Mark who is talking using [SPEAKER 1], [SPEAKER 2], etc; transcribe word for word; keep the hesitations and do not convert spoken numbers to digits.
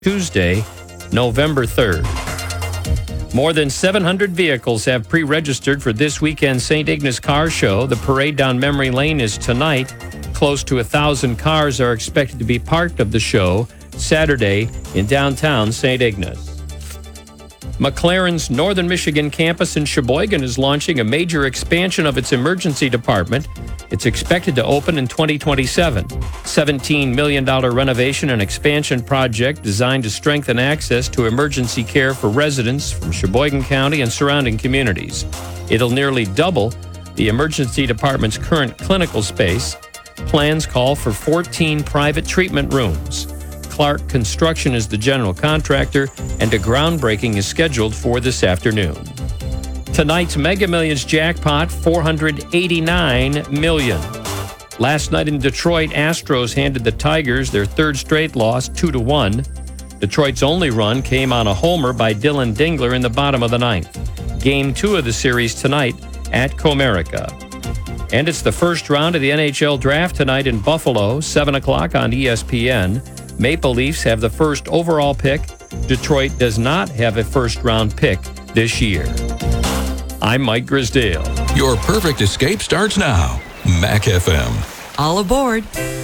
[SPEAKER 1] Tuesday, November third. More than seven hundred vehicles have pre-registered for this weekend's Saint Ignace Car Show. The parade down Memory Lane is tonight. Close to a thousand cars are expected to be part of the show Saturday in downtown Saint Ignace. McLaren's Northern Michigan campus in Sheboygan is launching a major expansion of its emergency department. It's expected to open in twenty twenty-seven. seventeen million dollars renovation and expansion project designed to strengthen access to emergency care for residents from Sheboygan County and surrounding communities. It'll nearly double the emergency department's current clinical space. Plans call for fourteen private treatment rooms. Clark Construction is the general contractor, and a groundbreaking is scheduled for this afternoon. Tonight's Mega Millions jackpot, four hundred eighty-nine million dollars. Last night in Detroit, Astros handed the Tigers their third straight loss, two to one. Detroit's only run came on a homer by Dylan Dingler in the bottom of the ninth. Game two of the series tonight at Comerica. And it's the first round of the N H L draft tonight in Buffalo, seven o'clock on E S P N. Maple Leafs have the first overall pick. Detroit does not have a first-round pick this year. I'm Mike Grisdale.
[SPEAKER 2] Your perfect escape starts now. Mac F M.
[SPEAKER 3] All aboard.